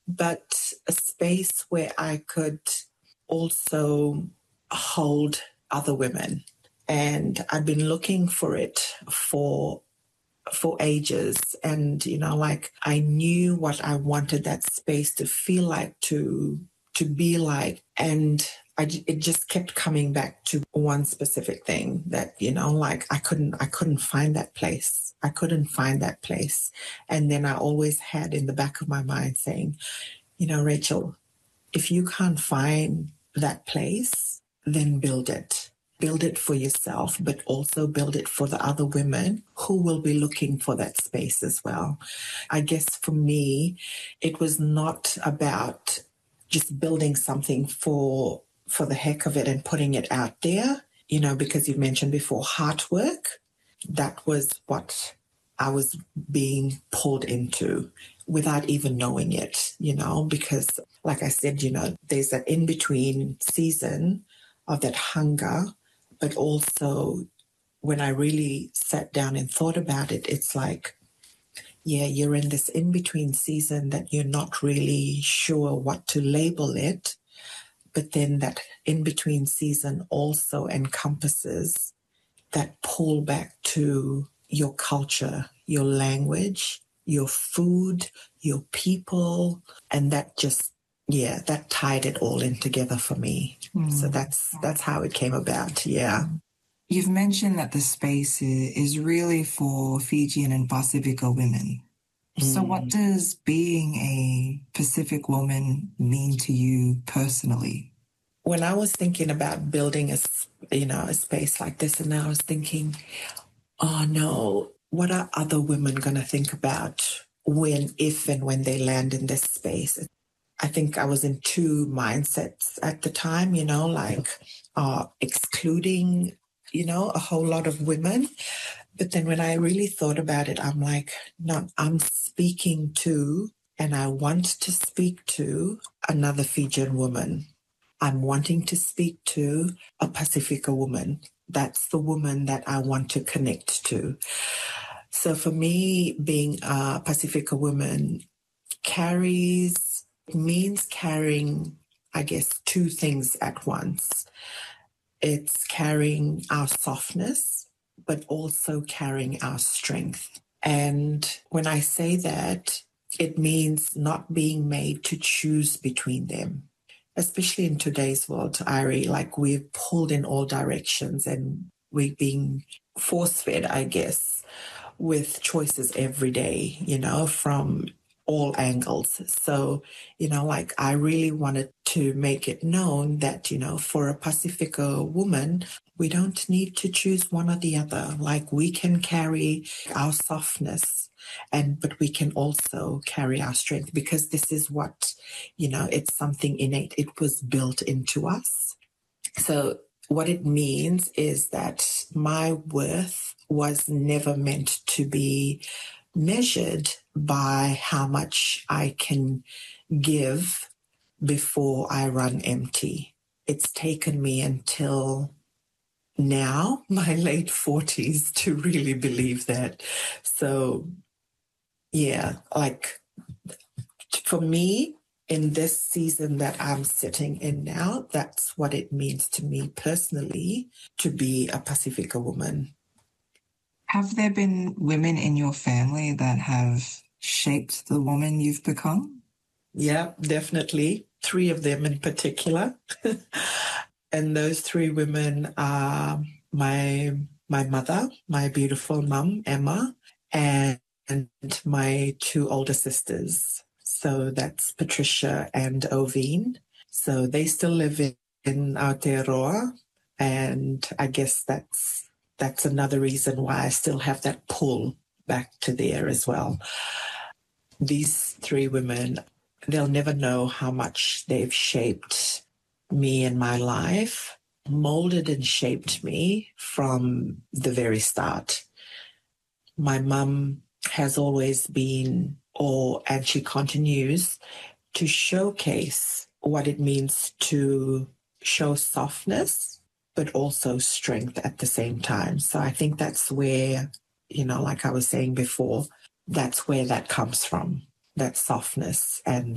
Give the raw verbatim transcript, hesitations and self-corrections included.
but a space where I could also hold other women. And I've been looking for it for for ages. And, you know, like I knew what I wanted that space to feel like, to to be like. And I, it just kept coming back to one specific thing that, you know, like I couldn't, I couldn't find that place. I couldn't find that place. And then I always had in the back of my mind saying, you know, Rachel, if you can't find that place, then build it. Build it for yourself, but also build it for the other women who will be looking for that space as well. I guess for me, it was not about just building something for for the heck of it and putting it out there, you know, because you mentioned before heart work. That was what I was being pulled into without even knowing it, you know, because like I said, you know, there's that in-between season of that hunger, but also when I really sat down and thought about it, it's like, yeah, you're in this in-between season that you're not really sure what to label it. But then that in-between season also encompasses that pull back to your culture, your language, your food, your people. And that just, yeah, that tied it all in together for me. Mm. So that's that's how it came about, yeah. You've mentioned that the space is really for Fijian and Pasifika women. So what does being a Pacific woman mean to you personally? When I was thinking about building a, you know, a space like this, and I was thinking, oh no, what are other women going to think about when, if and when they land in this space? I think I was in two mindsets at the time, you know, like uh, excluding, you know, a whole lot of women. But then when I really thought about it, I'm like, no, I'm speaking to, and I want to speak to another Fijian woman. I'm wanting to speak to a Pasifika woman. That's the woman that I want to connect to. So for me, being a Pasifika woman carries, means carrying, I guess, two things at once. It's carrying our softness, but also carrying our strength. And when I say that, it means not being made to choose between them. Especially in today's world, Irie, like we're pulled in all directions and we're being force-fed, I guess, with choices every day, you know, from all angles. So, you know, like I really wanted to make it known that, you know, for a Pasifika woman, we don't need to choose one or the other. Like we can carry our softness, and but we can also carry our strength, because this is what, you know, it's something innate. It was built into us. So what it means is that my worth was never meant to be measured by how much I can give before I run empty. It's taken me until now, my late forties, to really believe that. So, yeah, like for me, in this season that I'm sitting in now, that's what it means to me personally to be a Pasifika woman. Have there been women in your family that have shaped the woman you've become? Yeah, definitely. Three of them in particular. And those three women are my my mother, my beautiful mum, Emma, and, and my two older sisters. So that's Patricia and Ovine. So they still live in, in Aotearoa. And I guess that's that's another reason why I still have that pull back to there as well. These three women, they'll never know how much they've shaped me and my life, molded and shaped me from the very start. My mum has always been, or and she continues to showcase what it means to show softness, but also strength at the same time. So I think that's where, you know, like I was saying before, that's where that comes from, that softness and